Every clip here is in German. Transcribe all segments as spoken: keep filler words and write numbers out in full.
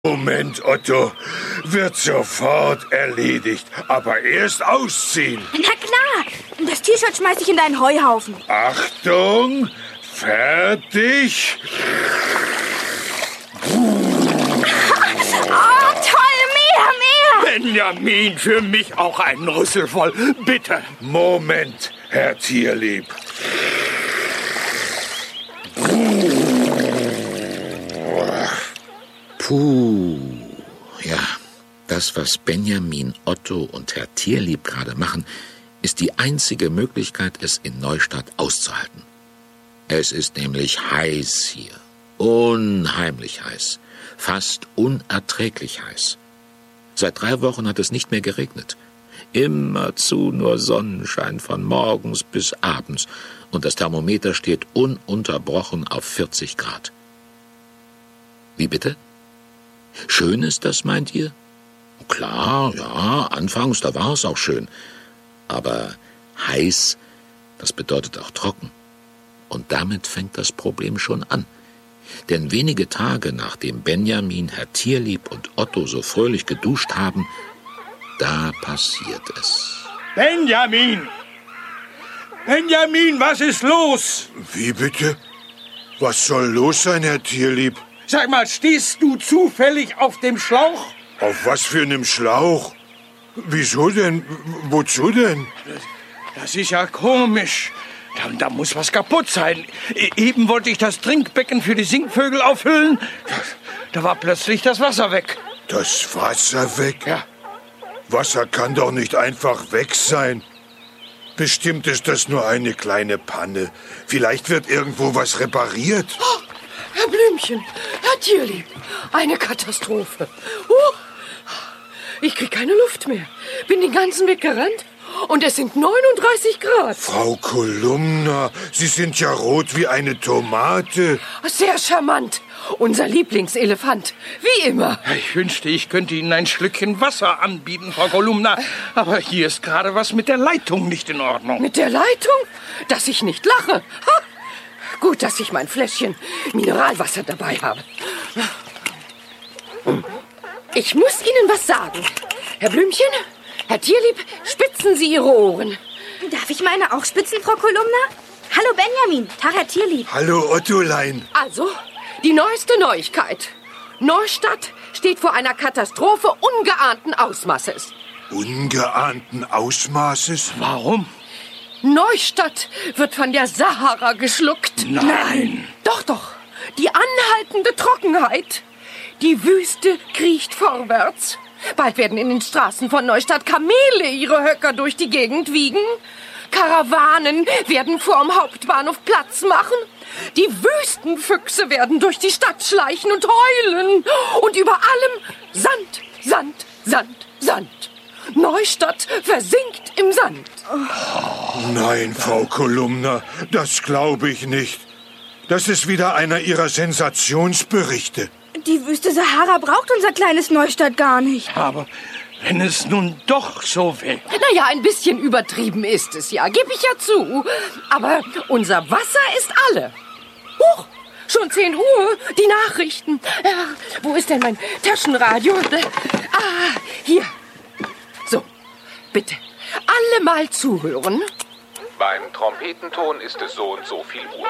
Moment, Otto. Wird sofort erledigt. Aber erst ausziehen. Na klar. Das T-Shirt schmeiß ich in deinen Heuhaufen. Achtung. Fertig. Oh, toll. Mehr, mehr. Benjamin, für mich auch einen Rüssel voll. Bitte. Moment, Herr Tierlieb. Puh, ja, das, was Benjamin, Otto und Herr Tierlieb gerade machen, ist die einzige Möglichkeit, es in Neustadt auszuhalten. Es ist nämlich heiß hier, unheimlich heiß, fast unerträglich heiß. Seit drei Wochen hat es nicht mehr geregnet. Immerzu nur Sonnenschein von morgens bis abends und das Thermometer steht ununterbrochen auf vierzig Grad. Wie bitte? Schön ist das, meint ihr? Klar, ja, anfangs, da war es auch schön. Aber heiß, das bedeutet auch trocken. Und damit fängt das Problem schon an. Denn wenige Tage nachdem Benjamin, Herr Tierlieb und Otto so fröhlich geduscht haben, da passiert es. Benjamin! Benjamin, was ist los? Wie bitte? Was soll los sein, Herr Tierlieb? Sag mal, stehst du zufällig auf dem Schlauch? Auf was für einem Schlauch? Wieso denn? Wozu denn? Das ist ja komisch. Da, da muss was kaputt sein. E- eben wollte ich das Trinkbecken für die Singvögel auffüllen. Da war plötzlich das Wasser weg. Das Wasser weg? Ja. Wasser kann doch nicht einfach weg sein. Bestimmt ist das nur eine kleine Panne. Vielleicht wird irgendwo was repariert. Oh, Herr Blümchen, Herr Tierlieb, eine Katastrophe. Uh, ich krieg keine Luft mehr. Bin den ganzen Weg gerannt und es sind neununddreißig Grad. Frau Kolumna, Sie sind ja rot wie eine Tomate. Sehr charmant. Unser Lieblingselefant, wie immer. Ich wünschte, ich könnte Ihnen ein Schlückchen Wasser anbieten, Frau Kolumna. Aber hier ist gerade was mit der Leitung nicht in Ordnung. Mit der Leitung? Dass ich nicht lache. Ha! Gut, dass ich mein Fläschchen Mineralwasser dabei habe. Ich muss Ihnen was sagen. Herr Blümchen, Herr Tierlieb, spitzen Sie Ihre Ohren. Darf ich meine auch spitzen, Frau Kolumna? Hallo Benjamin, Tag Herr Tierlieb. Hallo Ottolein. Also, die neueste Neuigkeit. Neustadt steht vor einer Katastrophe ungeahnten Ausmaßes. Ungeahnten Ausmaßes? Warum? Neustadt wird von der Sahara geschluckt. Nein. Doch, doch. Die anhaltende Trockenheit. Die Wüste kriecht vorwärts. Bald werden in den Straßen von Neustadt Kamele ihre Höcker durch die Gegend wiegen. Karawanen werden vorm Hauptbahnhof Platz machen. Die Wüstenfüchse werden durch die Stadt schleichen und heulen. Und über allem Sand, Sand, Sand, Sand. Neustadt versinkt im Sand. Nein, Frau Kolumna, das glaube ich nicht. Das ist wieder einer Ihrer Sensationsberichte. Die Wüste Sahara braucht unser kleines Neustadt gar nicht. Aber wenn es nun doch so wäre. Naja, ein bisschen übertrieben ist es ja, gebe ich ja zu. Aber unser Wasser ist alle. Huch, schon zehn Uhr, die Nachrichten. Ja, wo ist denn mein Taschenradio? Ah, hier. So, bitte, alle mal zuhören. Beim Trompetenton ist es so und so viel Uhr.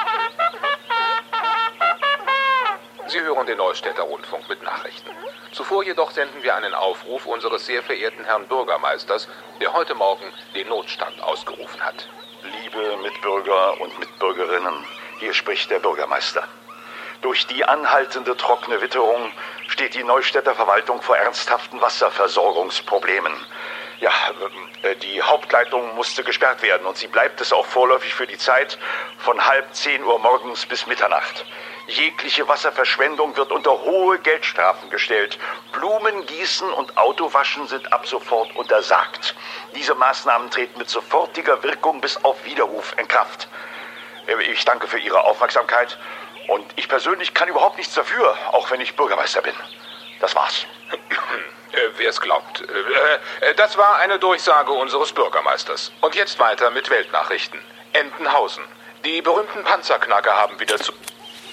Sie hören den Neustädter Rundfunk mit Nachrichten. Zuvor jedoch senden wir einen Aufruf unseres sehr verehrten Herrn Bürgermeisters, der heute Morgen den Notstand ausgerufen hat. Liebe Mitbürger und Mitbürgerinnen, hier spricht der Bürgermeister. Durch die anhaltende trockene Witterung steht die Neustädter Verwaltung vor ernsthaften Wasserversorgungsproblemen. Ja, die Hauptleitung musste gesperrt werden und sie bleibt es auch vorläufig für die Zeit von halb zehn Uhr morgens bis Mitternacht. Jegliche Wasserverschwendung wird unter hohe Geldstrafen gestellt. Blumengießen und Autowaschen sind ab sofort untersagt. Diese Maßnahmen treten mit sofortiger Wirkung bis auf Widerruf in Kraft. Ich danke für Ihre Aufmerksamkeit und ich persönlich kann überhaupt nichts dafür, auch wenn ich Bürgermeister bin. Das war's. Äh, wer es glaubt. Äh, das war eine Durchsage unseres Bürgermeisters. Und jetzt weiter mit Weltnachrichten. Entenhausen. Die berühmten Panzerknacker haben wieder zu...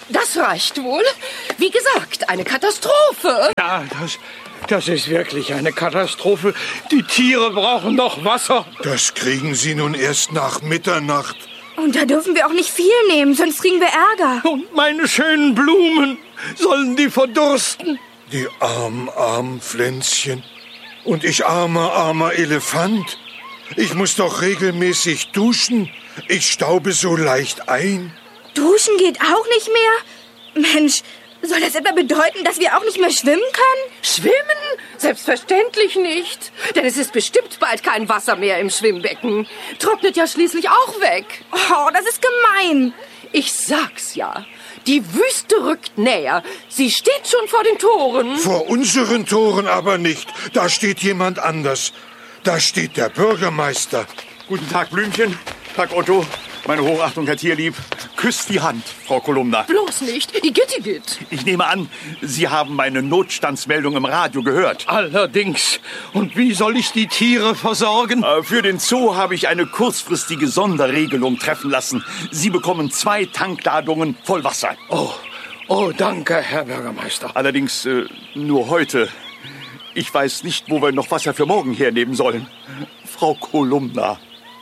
Das reicht wohl. Wie gesagt, eine Katastrophe. Ja, das, das ist wirklich eine Katastrophe. Die Tiere brauchen doch Wasser. Das kriegen sie nun erst nach Mitternacht. Und da dürfen wir auch nicht viel nehmen, sonst kriegen wir Ärger. Und meine schönen Blumen, sollen die verdursten? Die armen, armen Pflänzchen. Und ich armer, armer Elefant. Ich muss doch regelmäßig duschen. Ich staube so leicht ein. Duschen geht auch nicht mehr? Mensch, soll das etwa bedeuten, dass wir auch nicht mehr schwimmen können? Schwimmen? Selbstverständlich nicht. Denn es ist bestimmt bald kein Wasser mehr im Schwimmbecken. Trocknet ja schließlich auch weg. Oh, das ist gemein. Ich sag's ja. Die Wüste rückt näher. Sie steht schon vor den Toren. Vor unseren Toren aber nicht. Da steht jemand anders. Da steht der Bürgermeister. Guten Tag, Blümchen. Tag, Otto. Meine Hochachtung, Herr Tierlieb. Küsst die Hand, Frau Kolumna. Bloß nicht. Igitt, igitt. Ich nehme an, Sie haben meine Notstandsmeldung im Radio gehört. Allerdings. Und wie soll ich die Tiere versorgen? Äh, Für den Zoo habe ich eine kurzfristige Sonderregelung treffen lassen. Sie bekommen zwei Tankladungen voll Wasser. Oh, oh, danke, Herr Bürgermeister. Allerdings äh, nur heute. Ich weiß nicht, wo wir noch Wasser für morgen hernehmen sollen. Frau Kolumna,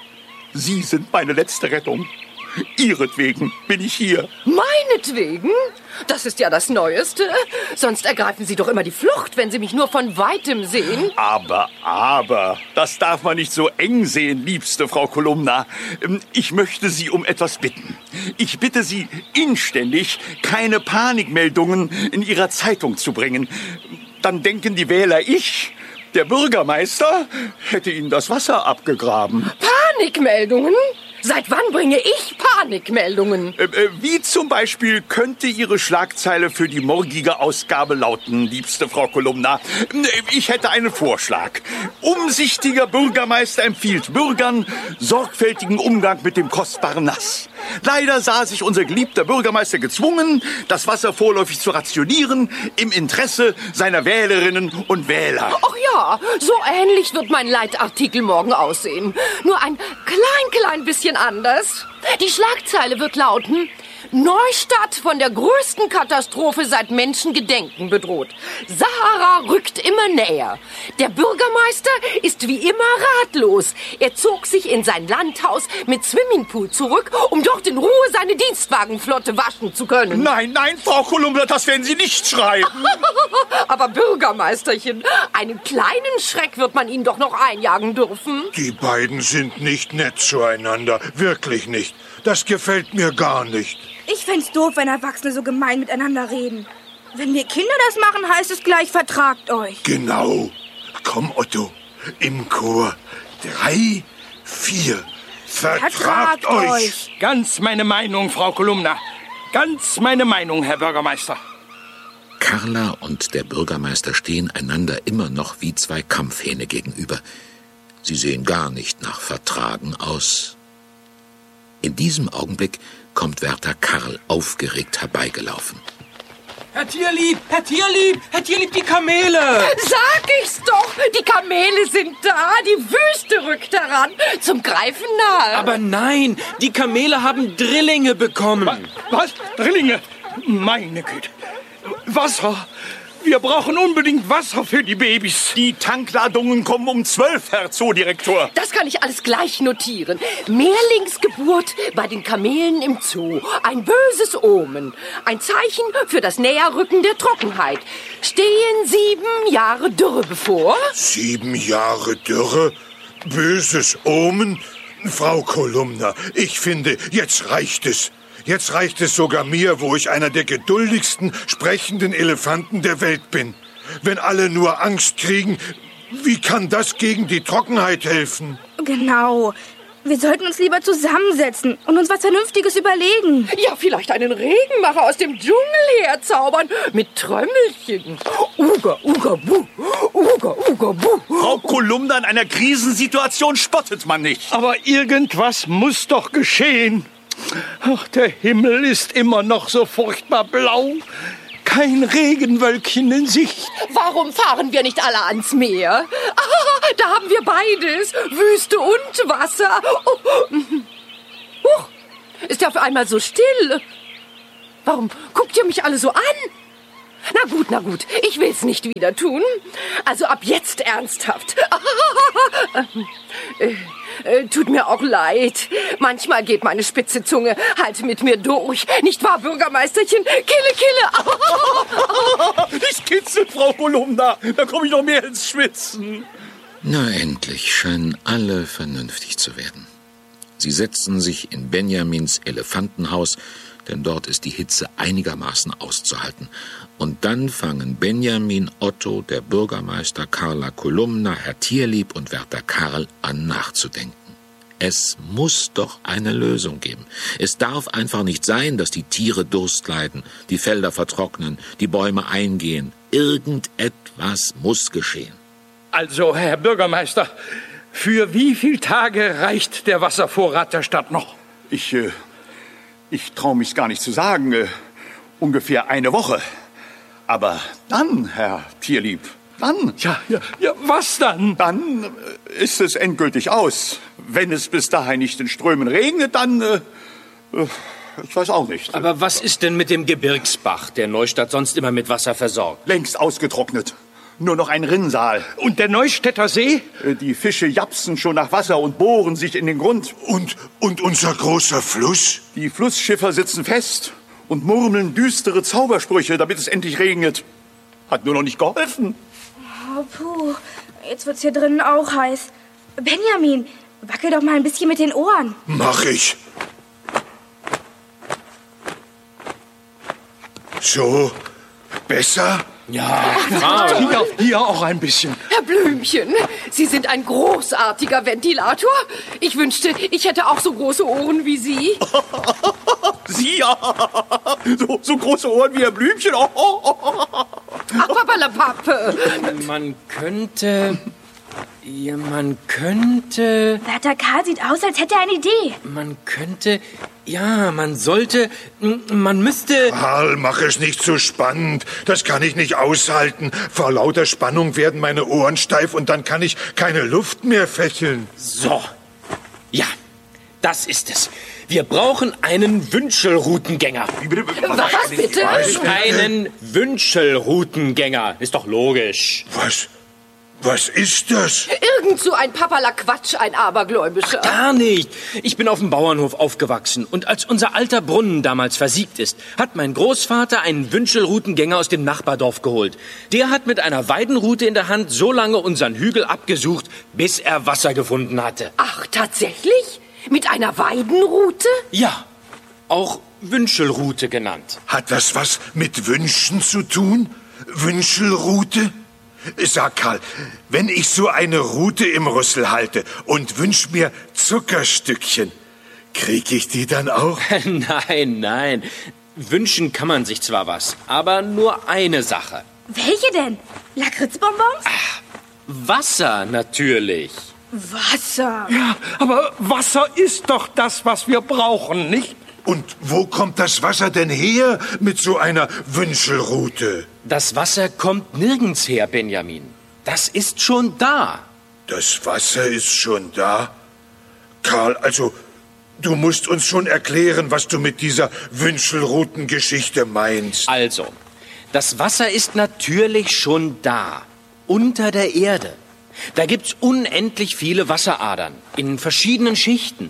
Sie sind meine letzte Rettung. Ihretwegen bin ich hier. Meinetwegen? Das ist ja das Neueste. Sonst ergreifen Sie doch immer die Flucht, wenn Sie mich nur von Weitem sehen. Aber, aber, das darf man nicht so eng sehen, liebste Frau Kolumna. Ich möchte Sie um etwas bitten. Ich bitte Sie inständig, keine Panikmeldungen in Ihrer Zeitung zu bringen. Dann denken die Wähler, ich, der Bürgermeister, hätte Ihnen das Wasser abgegraben. Panikmeldungen? Seit wann bringe ich Panikmeldungen? Äh, äh, wie zum Beispiel könnte Ihre Schlagzeile für die morgige Ausgabe lauten, liebste Frau Kolumna? Äh, ich hätte einen Vorschlag. Umsichtiger Bürgermeister empfiehlt Bürgern sorgfältigen Umgang mit dem kostbaren Nass. Leider sah sich unser geliebter Bürgermeister gezwungen, das Wasser vorläufig zu rationieren, im Interesse seiner Wählerinnen und Wähler. Ach ja, so ähnlich wird mein Leitartikel morgen aussehen. Nur ein klein, klein bisschen anders. Die Schlagzeile wird lauten: Neustadt von der größten Katastrophe seit Menschengedenken bedroht. Sahara rückt immer näher. Der Bürgermeister ist wie immer ratlos. Er zog sich in sein Landhaus mit Swimmingpool zurück, um dort in Ruhe seine Dienstwagenflotte waschen zu können. Nein, nein, Frau Kolumna, das werden Sie nicht schreiben. Aber Bürgermeisterchen, einen kleinen Schreck wird man Ihnen doch noch einjagen dürfen. Die beiden sind nicht nett zueinander. Wirklich nicht. Das gefällt mir gar nicht. Ich fänd's doof, wenn Erwachsene so gemein miteinander reden. Wenn wir Kinder das machen, heißt es gleich, vertragt euch. Genau. Komm, Otto. Im Chor. Drei, vier. Vertragt, Vertragt euch. euch. Ganz meine Meinung, Frau Kolumna. Ganz meine Meinung, Herr Bürgermeister. Carla und der Bürgermeister stehen einander immer noch wie zwei Kampfhähne gegenüber. Sie sehen gar nicht nach Vertragen aus. In diesem Augenblick kommt Wärter Karl aufgeregt herbeigelaufen. Herr Tierlieb, Herr Tierlieb, Herr Tierlieb, die Kamele! Sag ich's doch, die Kamele sind da, die Wüste rückt heran, zum Greifen nahe. Aber nein, die Kamele haben Drillinge bekommen. Was? Drillinge? Meine Güte. Wasser. Wir brauchen unbedingt Wasser für die Babys. Die Tankladungen kommen um zwölf, Herr Zoodirektor. Das kann ich alles gleich notieren. Mehrlingsgeburt bei den Kamelen im Zoo. Ein böses Omen. Ein Zeichen für das Näherrücken der Trockenheit. Stehen sieben Jahre Dürre bevor? Sieben Jahre Dürre? Böses Omen? Frau Kolumna, ich finde, jetzt reicht es. Jetzt reicht es sogar mir, wo ich einer der geduldigsten sprechenden Elefanten der Welt bin. Wenn alle nur Angst kriegen, wie kann das gegen die Trockenheit helfen? Genau. Wir sollten uns lieber zusammensetzen und uns was Vernünftiges überlegen. Ja, vielleicht einen Regenmacher aus dem Dschungel herzaubern. Mit Trömmelchen. Uga, uga, bu. Uga, uga, bu. Frau Kolumna, in einer Krisensituation spottet man nicht. Aber irgendwas muss doch geschehen. Ach, der Himmel ist immer noch so furchtbar blau. Kein Regenwölkchen in Sicht. Warum fahren wir nicht alle ans Meer? Ah, da haben wir beides. Wüste und Wasser. Oh. Huch, ist ja auf einmal so still. Warum guckt ihr mich alle so an? Na gut, na gut, ich will's nicht wieder tun. Also ab jetzt ernsthaft. äh, äh, tut mir auch leid. Manchmal geht meine spitze Zunge halt mit mir durch. Nicht wahr, Bürgermeisterchen? Kille, kille. Ich kitzel, Frau Kolumna. Da komme ich noch mehr ins Schwitzen. Na, endlich scheinen alle vernünftig zu werden. Sie setzen sich in Benjamins Elefantenhaus, denn dort ist die Hitze einigermaßen auszuhalten. Und dann fangen Benjamin, Otto, der Bürgermeister, Carla Kolumna, Herr Tierlieb und Wärter Karl an nachzudenken. Es muss doch eine Lösung geben. Es darf einfach nicht sein, dass die Tiere Durst leiden, die Felder vertrocknen, die Bäume eingehen. Irgendetwas muss geschehen. Also, Herr Bürgermeister, für wie viele Tage reicht der Wasservorrat der Stadt noch? Ich, äh, ich traue mich gar nicht zu sagen. Äh, ungefähr eine Woche. Aber dann, Herr Tierlieb, dann... Ja, ja, ja, was dann? Dann äh, ist es endgültig aus. Wenn es bis dahin nicht in Strömen regnet, dann... Äh, äh, ich weiß auch nicht. Aber was ist denn mit dem Gebirgsbach, der Neustadt sonst immer mit Wasser versorgt? Längst ausgetrocknet. Nur noch ein Rinnsal. Und der Neustädter See? Äh, Die Fische japsen schon nach Wasser und bohren sich in den Grund. Und, und unser großer Fluss? Die Flussschiffer sitzen fest und murmeln düstere Zaubersprüche, damit es endlich regnet. Hat nur noch nicht geholfen. Oh, puh. Jetzt wird's hier drinnen auch heiß. Benjamin, wackel doch mal ein bisschen mit den Ohren. Mach ich. So, besser? Ja, Hier, hier auch ein bisschen. Herr Blümchen, Sie sind ein großartiger Ventilator. Ich wünschte, ich hätte auch so große Ohren wie Sie. Sie ja. So, so große Ohren wie Herr Blümchen. Oh, oh, oh. Ach, Papperlapappe. man könnte... Ja, man könnte... Wärter Karl sieht aus, als hätte er eine Idee. Man könnte... Ja, man sollte... Man müsste... Karl, mach es nicht so spannend. Das kann ich nicht aushalten. Vor lauter Spannung werden meine Ohren steif und dann kann ich keine Luft mehr fächeln. So. Ja, das ist es. Wir brauchen einen Wünschelroutengänger. Was bitte? Einen Wünschelroutengänger. Ist doch logisch. Was? Was ist das? Irgend so ein Papperlaquatsch, ein Abergläubischer. Gar nicht. Ich bin auf dem Bauernhof aufgewachsen. Und als unser alter Brunnen damals versiegt ist, hat mein Großvater einen Wünschelroutengänger aus dem Nachbardorf geholt. Der hat mit einer Weidenrute in der Hand so lange unseren Hügel abgesucht, bis er Wasser gefunden hatte. Ach, tatsächlich? Mit einer Weidenrute? Ja, auch Wünschelrute genannt. Hat das was mit Wünschen zu tun? Wünschelrute? Sag, Karl, wenn ich so eine Rute im Rüssel halte und wünsch mir Zuckerstückchen, krieg ich die dann auch? Nein, nein. Wünschen kann man sich zwar was, aber nur eine Sache. Welche denn? Lakritzbonbons? Wasser natürlich. Wasser. Ja, aber Wasser ist doch das, was wir brauchen, nicht? Und wo kommt das Wasser denn her mit so einer Wünschelrute? Das Wasser kommt nirgends her, Benjamin. Das ist schon da. Das Wasser ist schon da? Karl, also, du musst uns schon erklären, was du mit dieser Wünschelrutengeschichte meinst. Also, das Wasser ist natürlich schon da. Unter der Erde. Da gibt's unendlich viele Wasseradern. In verschiedenen Schichten.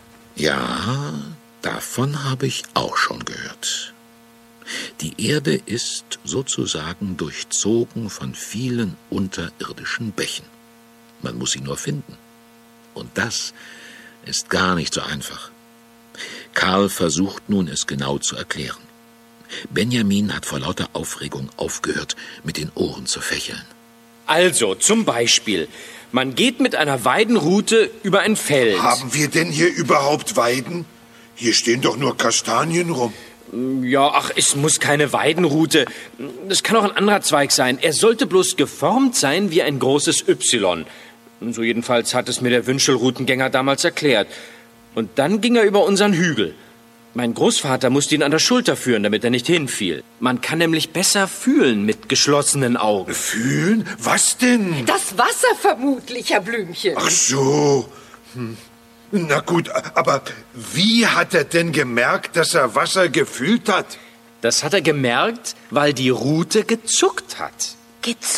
Ja, davon habe ich auch schon gehört. Die Erde ist sozusagen durchzogen von vielen unterirdischen Bächen. Man muss sie nur finden. Und das ist gar nicht so einfach. Karl versucht nun, es genau zu erklären. Benjamin hat vor lauter Aufregung aufgehört, mit den Ohren zu fächeln. Also, zum Beispiel, man geht mit einer Weidenrute über ein Feld. Haben wir denn hier überhaupt Weiden? Hier stehen doch nur Kastanien rum. Ja, ach, es muss keine Weidenrute. Das kann auch ein anderer Zweig sein. Er sollte bloß geformt sein wie ein großes Y. So jedenfalls hat es mir der Wünschelroutengänger damals erklärt. Und dann ging er über unseren Hügel. Mein Großvater musste ihn an der Schulter führen, damit er nicht hinfiel. Man kann nämlich besser fühlen mit geschlossenen Augen. Fühlen? Was denn? Das Wasser vermutlich, Herr Blümchen. Ach so. Hm. Na gut, aber wie hat er denn gemerkt, dass er Wasser gefühlt hat? Das hat er gemerkt, weil die Rute gezuckt hat. Gezuckt?